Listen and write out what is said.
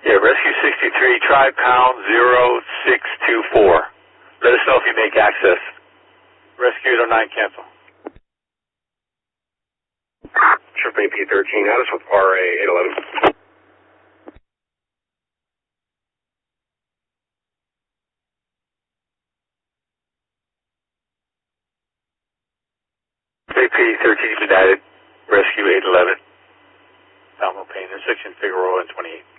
Yeah, Rescue 63, try pound 0624. Let us know if you make access. Rescue 809, cancel. Trip AP13, Addis with RA 811. AP13 United, Rescue 811. Palmo Pain, intersection Figueroa and 28.